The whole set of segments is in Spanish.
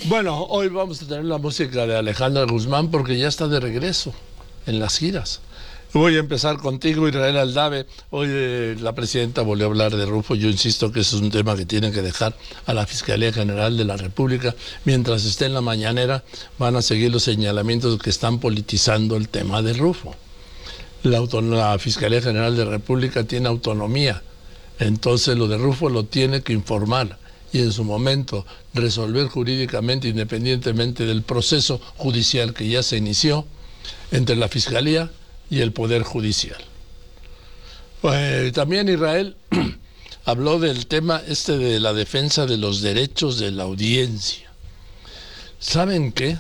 Bueno, hoy vamos a tener la música de Alejandra Guzmán porque ya está de regreso en las giras. Voy a empezar contigo, Israel Aldave. Hoy la presidenta volvió a hablar de Rufo. Yo insisto que ese es un tema que tiene que dejar a la Fiscalía General de la República. Mientras esté en la mañanera, van a seguir los señalamientos que están politizando el tema de Rufo. La Fiscalía General de la República tiene autonomía. Entonces lo de Rufo lo tiene que informar y en su momento resolver jurídicamente, independientemente del proceso judicial que ya se inició entre la Fiscalía y el Poder Judicial. También Israel habló del tema de la defensa de los derechos de la audiencia. ¿Saben qué?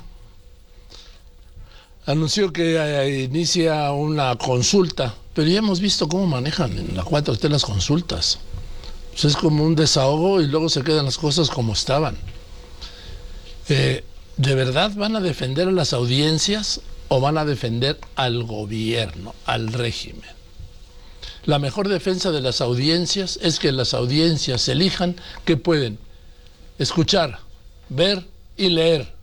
Anunció que inicia una consulta, pero ya hemos visto cómo manejan en la 4T las consultas. Pues es como un desahogo y luego se quedan las cosas como estaban. ¿De verdad van a defender a las audiencias o van a defender al gobierno, al régimen? La mejor defensa de las audiencias es que las audiencias elijan qué pueden escuchar, ver y leer.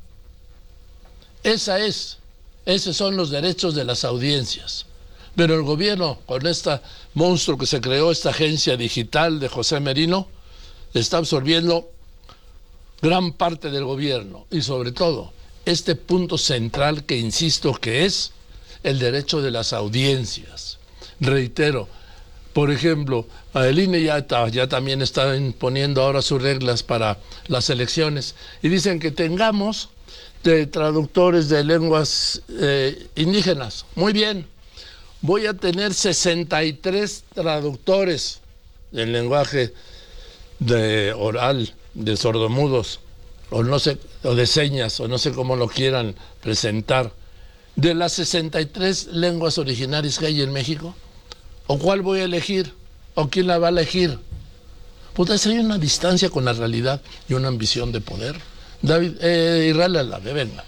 Esos son los derechos de las audiencias. Pero el gobierno, con este monstruo que se creó, esta agencia digital de José Merino, está absorbiendo gran parte del gobierno y sobre todo este punto central que insisto que es el derecho de las audiencias. Reitero, por ejemplo, el INE ya también está imponiendo ahora sus reglas para las elecciones y dicen que tengamos de traductores de lenguas indígenas. Muy bien, voy a tener 63 traductores del lenguaje oral, de sordomudos, o no sé, o de señas, o no sé cómo lo quieran presentar. De las 63 lenguas originarias que hay en México, ¿o cuál voy a elegir? ¿O quién la va a elegir? Pues hay una distancia con la realidad y una ambición de poder. David, Israel Aldave, venga.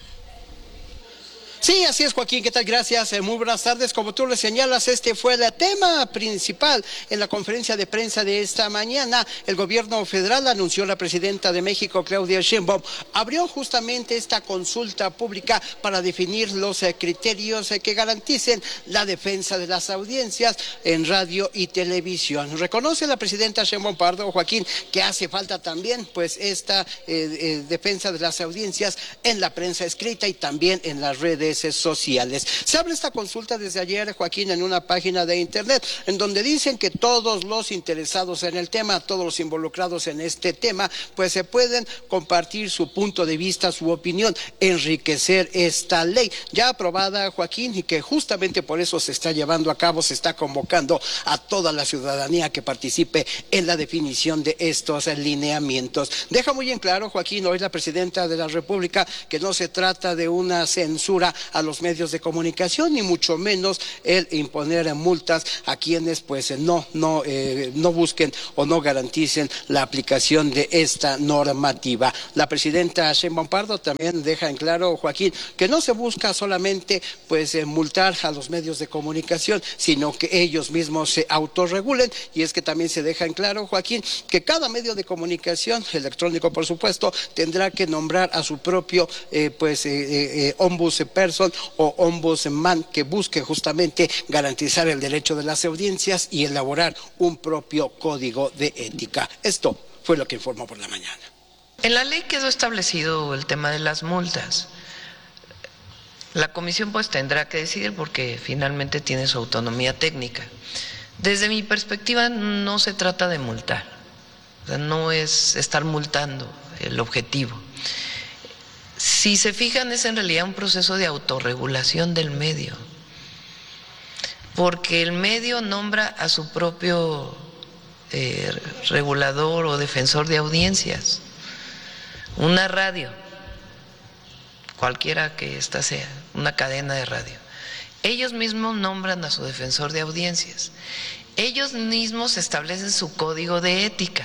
Sí, así es, Joaquín, ¿qué tal? Gracias, muy buenas tardes. Como tú le señalas, este fue el tema principal en la conferencia de prensa de esta mañana. El gobierno federal, anunció la presidenta de México, Claudia Sheinbaum, abrió justamente esta consulta pública para definir los criterios que garanticen la defensa de las audiencias en radio y televisión. Reconoce la presidenta Sheinbaum Pardo, Joaquín, que hace falta también pues esta defensa de las audiencias en la prensa escrita y también en las redes sociales. Se abre esta consulta desde ayer, Joaquín, en una página de internet, en donde dicen que todos los interesados en el tema, todos los involucrados en este tema, pues se pueden compartir su punto de vista, su opinión, enriquecer esta ley ya aprobada, Joaquín, y que justamente por eso se está llevando a cabo, se está convocando a toda la ciudadanía que participe en la definición de estos lineamientos. Deja muy en claro, Joaquín, hoy la presidenta de la República, que no se trata de una censura a los medios de comunicación, ni mucho menos el imponer multas a quienes pues no busquen o no garanticen la aplicación de esta normativa. La presidenta Sheinbaum Pardo también deja en claro, Joaquín, que no se busca solamente pues multar a los medios de comunicación, sino que ellos mismos se autorregulen, y es que también se deja en claro, Joaquín, que cada medio de comunicación, electrónico por supuesto, tendrá que nombrar a su propio ombudsperson o ombudsman que busque justamente garantizar el derecho de las audiencias y elaborar un propio código de ética. Esto fue lo que informó por la mañana. En la ley quedó establecido el tema de las multas. La comisión pues tendrá que decidir porque finalmente tiene su autonomía técnica. Desde mi perspectiva no se trata de multar, o sea, no es estar multando el objetivo. Si se fijan, es en realidad un proceso de autorregulación del medio, porque el medio nombra a su propio regulador o defensor de audiencias. Una radio, cualquiera que ésta sea, una cadena de radio, ellos mismos nombran a su defensor de audiencias, ellos mismos establecen su código de ética,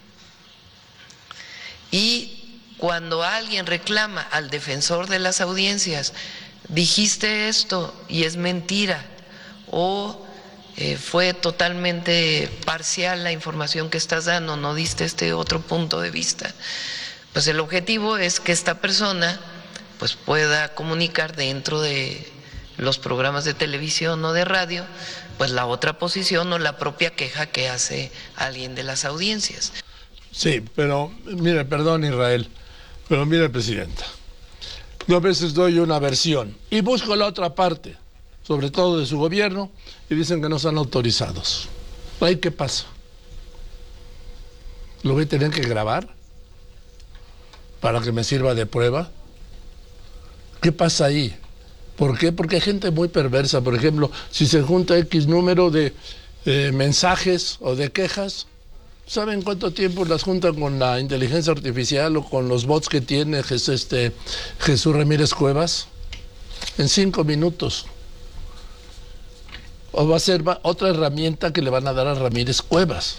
y cuando alguien reclama al defensor de las audiencias, dijiste esto y es mentira, o fue totalmente parcial la información que estás dando, no diste este otro punto de vista, pues el objetivo es que esta persona pues pueda comunicar dentro de los programas de televisión o de radio, pues la otra posición o la propia queja que hace alguien de las audiencias. Sí, pero mire, perdón Israel, pero mire, Presidenta, yo a veces doy una versión y busco la otra parte, sobre todo de su gobierno, y dicen que no están autorizados. ¿Ahí qué pasa? ¿Lo voy a tener que grabar para que me sirva de prueba? ¿Qué pasa ahí? ¿Por qué? Porque hay gente muy perversa. Por ejemplo, si se junta X número de mensajes o de quejas, ¿saben cuánto tiempo las juntan con la inteligencia artificial o con los bots que tiene Jesús Ramírez Cuevas? En 5 minutos. O va a ser otra herramienta que le van a dar a Ramírez Cuevas.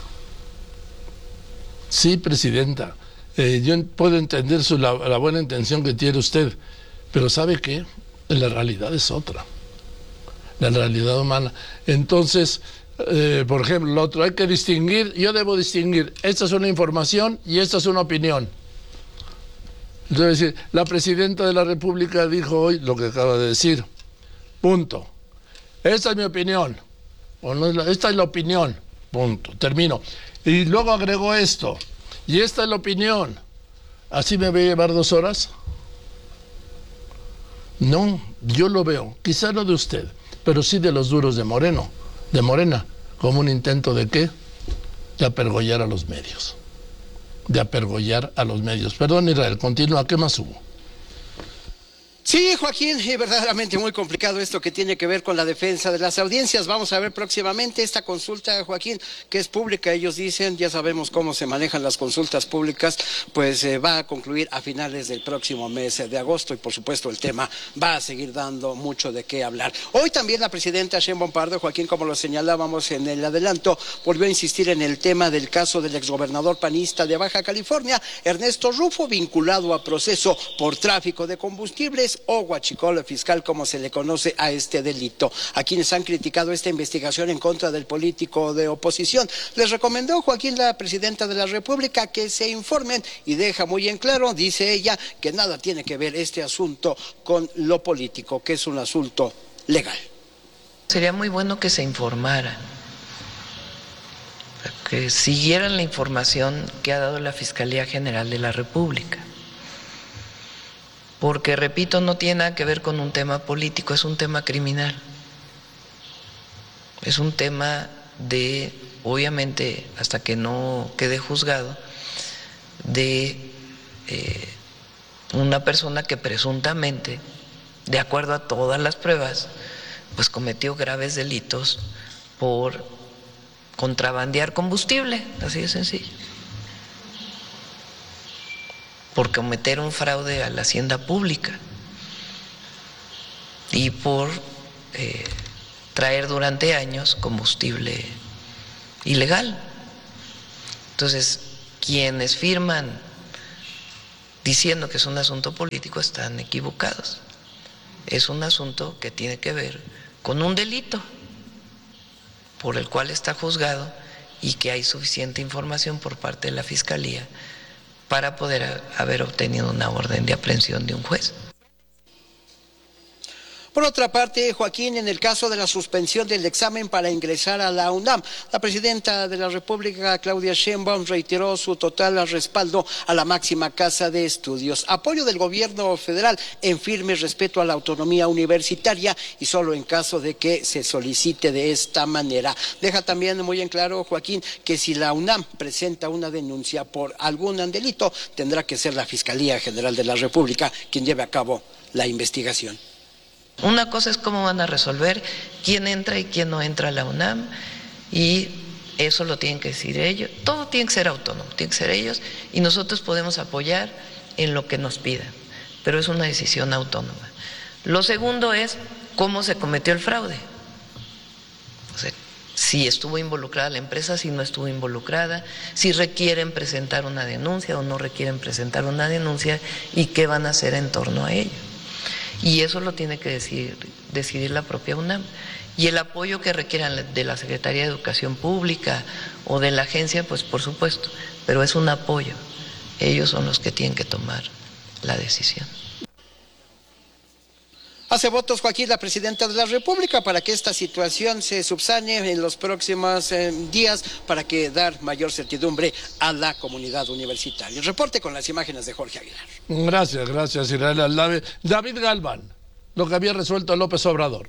Sí, Presidenta, yo puedo entender la buena intención que tiene usted, pero ¿sabe qué? La realidad es otra, la realidad humana. Entonces, por ejemplo, lo otro, hay que distinguir, yo debo distinguir, esta es una información y esta es una opinión. Entonces, decir, la Presidenta de la República dijo hoy lo que acaba de decir, punto. Esta es mi opinión, o no esta es la opinión, punto, termino. Y luego agregó esto, y esta es la opinión. ¿Así me voy a llevar 2 horas? No, yo lo veo, quizá no de usted, pero sí de los duros de Morena, como un intento de ¿qué? De apergollar a los medios. Perdón, Israel, continúa, ¿qué más hubo? Sí, Joaquín, verdaderamente muy complicado esto que tiene que ver con la defensa de las audiencias. Vamos a ver próximamente esta consulta, Joaquín, que es pública. Ellos dicen, ya sabemos cómo se manejan las consultas públicas, pues va a concluir a finales del próximo mes de agosto y por supuesto el tema va a seguir dando mucho de qué hablar. Hoy también la presidenta Sheinbaum Pardo, Joaquín, como lo señalábamos en el adelanto, volvió a insistir en el tema del caso del exgobernador panista de Baja California, Ernesto Rufo, vinculado a proceso por tráfico de combustibles o huachicol fiscal, como se le conoce a este delito. A quienes han criticado esta investigación en contra del político de oposición, les recomendó, Joaquín, la presidenta de la República, que se informen y deja muy en claro, dice ella, que nada tiene que ver este asunto con lo político, que es un asunto legal. Sería muy bueno que se informaran, que siguieran la información que ha dado la Fiscalía General de la República. Porque, repito, no tiene nada que ver con un tema político, es un tema criminal. Es un tema de, obviamente, hasta que no quede juzgado, de una persona que presuntamente, de acuerdo a todas las pruebas, pues cometió graves delitos por contrabandear combustible, así de sencillo. Por cometer un fraude a la hacienda pública y por traer durante años combustible ilegal. Entonces, quienes firman diciendo que es un asunto político están equivocados. Es un asunto que tiene que ver con un delito por el cual está juzgado y que hay suficiente información por parte de la Fiscalía para poder haber obtenido una orden de aprehensión de un juez. Por otra parte, Joaquín, en el caso de la suspensión del examen para ingresar a la UNAM, la presidenta de la República, Claudia Sheinbaum, reiteró su total respaldo a la máxima casa de estudios, apoyo del gobierno federal en firme respeto a la autonomía universitaria y solo en caso de que se solicite de esta manera. Deja también muy en claro, Joaquín, que si la UNAM presenta una denuncia por algún delito, tendrá que ser la Fiscalía General de la República quien lleve a cabo la investigación. Una cosa es cómo van a resolver quién entra y quién no entra a la UNAM, y eso lo tienen que decir ellos. Todo tiene que ser autónomo, tiene que ser ellos, y nosotros podemos apoyar en lo que nos pidan, pero es una decisión autónoma. Lo segundo es cómo se cometió el fraude. O sea, si estuvo involucrada la empresa, si no estuvo involucrada, si requieren presentar una denuncia o no requieren presentar una denuncia, y qué van a hacer en torno a ello. Y eso lo tiene que decidir la propia UNAM. Y el apoyo que requieran de la Secretaría de Educación Pública o de la agencia, pues por supuesto, pero es un apoyo, ellos son los que tienen que tomar la decisión. Hace votos, Joaquín, la presidenta de la República para que esta situación se subsane en los próximos días para que dar mayor certidumbre a la comunidad universitaria. El reporte con las imágenes de Jorge Aguilar. Gracias, Israel. David Galván, lo que había resuelto López Obrador.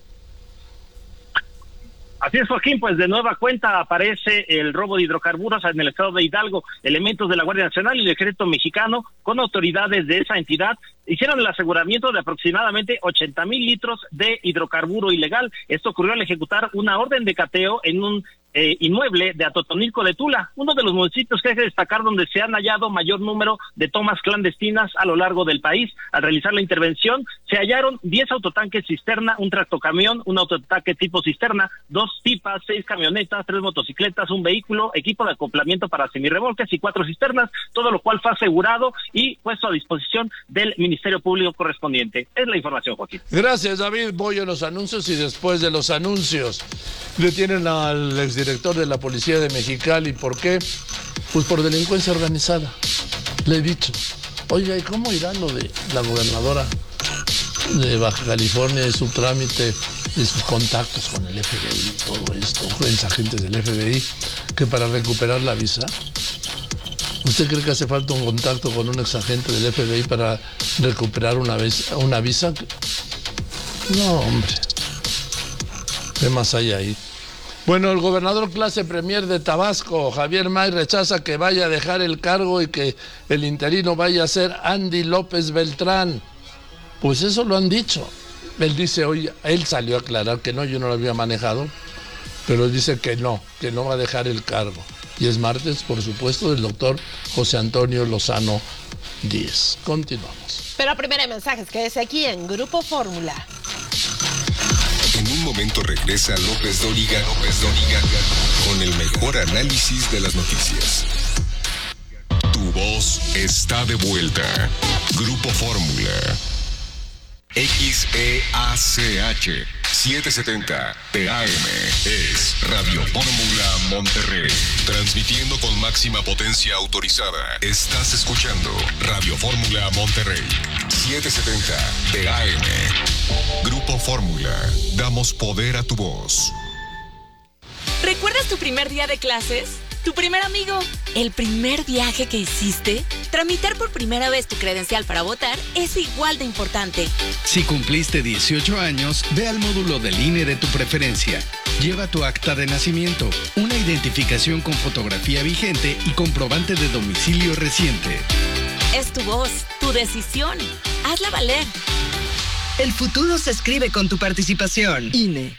Así es, Joaquín, pues de nueva cuenta aparece el robo de hidrocarburos en el estado de Hidalgo. Elementos de la Guardia Nacional y el Ejército Mexicano con autoridades de esa entidad hicieron el aseguramiento de aproximadamente 80,000 litros de hidrocarburo ilegal. Esto ocurrió al ejecutar una orden de cateo en un inmueble de Atotonilco de Tula, uno de los municipios que hay que destacar donde se han hallado mayor número de tomas clandestinas a lo largo del país. Al realizar la intervención se hallaron 10 autotanques cisterna, un tractocamión, un autotanque tipo cisterna, 2 tipas, 6 camionetas, 3 motocicletas, un vehículo, equipo de acoplamiento para semirremolques y 4 cisternas, todo lo cual fue asegurado y puesto a disposición del Ministerio Público correspondiente. Es la información, Joaquín. Gracias, David. Voy a los anuncios y después de los anuncios detienen al exdirector de la Policía de Mexicali. ¿Por qué? Pues por delincuencia organizada. Le he dicho, oiga, ¿y cómo irá lo de la gobernadora de Baja California y su trámite y sus contactos con el FBI y todo esto, con los agentes del FBI, que para recuperar la visa? ¿Usted cree que hace falta un contacto con un exagente del FBI para recuperar una visa? No, hombre. ¿Qué más hay ahí? Bueno, el gobernador clase premier de Tabasco, Javier May, rechaza que vaya a dejar el cargo y que el interino vaya a ser Andy López Beltrán. Pues eso lo han dicho. Él dice hoy, él salió a aclarar que no, yo no lo había manejado, pero él dice que no va a dejar el cargo. Y es martes, por supuesto, del doctor José Antonio Lozano Díez. Continuamos. Pero primero hay mensajes, quédese aquí en Grupo Fórmula. En un momento regresa López Dóriga con el mejor análisis de las noticias. Tu voz está de vuelta. Grupo Fórmula. XEACH 770 TAM es Radio Fórmula Monterrey. Transmitiendo con máxima potencia autorizada. Estás escuchando Radio Fórmula Monterrey 770 TAM. Grupo Fórmula. Damos poder a tu voz. ¿Recuerdas tu primer día de clases? ¿Tu primer amigo? ¿El primer viaje que hiciste? Tramitar por primera vez tu credencial para votar es igual de importante. Si cumpliste 18 años, ve al módulo del INE de tu preferencia. Lleva tu acta de nacimiento, una identificación con fotografía vigente y comprobante de domicilio reciente. Es tu voz, tu decisión. Hazla valer. El futuro se escribe con tu participación. INE.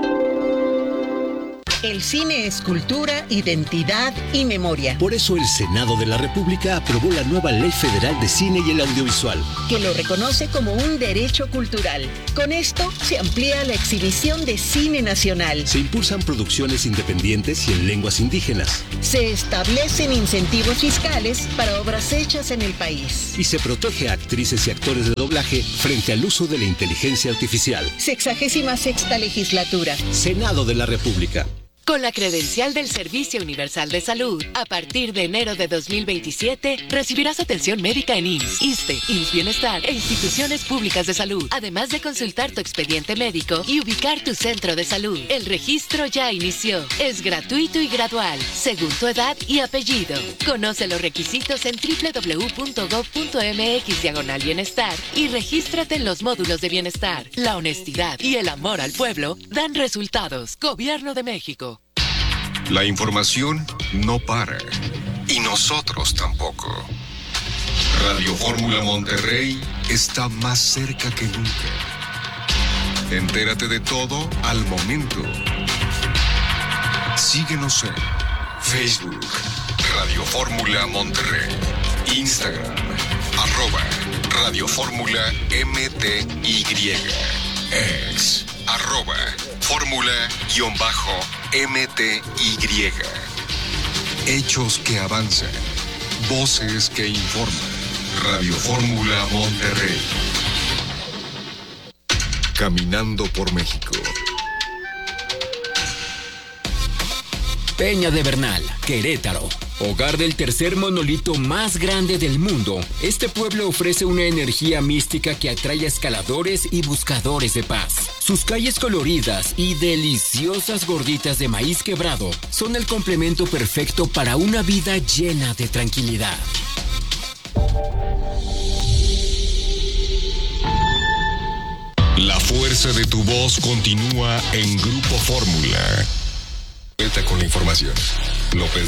El cine es cultura, identidad y memoria. Por eso el Senado de la República aprobó la nueva Ley Federal de Cine y el Audiovisual, que lo reconoce como un derecho cultural. Con esto se amplía la exhibición de cine nacional. Se impulsan producciones independientes y en lenguas indígenas. Se establecen incentivos fiscales para obras hechas en el país. Y se protege a actrices y actores de doblaje frente al uso de la inteligencia artificial. 66ª legislatura. Senado de la República. Con la credencial del Servicio Universal de Salud, a partir de enero de 2027, recibirás atención médica en IMSS, ISSSTE, IMSS Bienestar e instituciones públicas de salud, además de consultar tu expediente médico y ubicar tu centro de salud. El registro ya inició. Es gratuito y gradual, según tu edad y apellido. Conoce los requisitos en www.gov.mx/bienestar y regístrate en los módulos de bienestar. La honestidad y el amor al pueblo dan resultados. Gobierno de México. La información no para. Y nosotros tampoco. Radio Fórmula Monterrey está más cerca que nunca. Entérate de todo al momento. Síguenos en Facebook, Radio Fórmula Monterrey, Instagram, @Radio Fórmula MTY, X, @Fórmula_MTY. Hechos que avanzan, voces que informan. Radio Fórmula Monterrey. Caminando por México. Peña de Bernal, Querétaro. Hogar del tercer monolito más grande del mundo, este pueblo ofrece una energía mística que atrae a escaladores y buscadores de paz. Sus calles coloridas y deliciosas gorditas de maíz quebrado son el complemento perfecto para una vida llena de tranquilidad. La fuerza de tu voz continúa en Grupo Fórmula. Con la información. López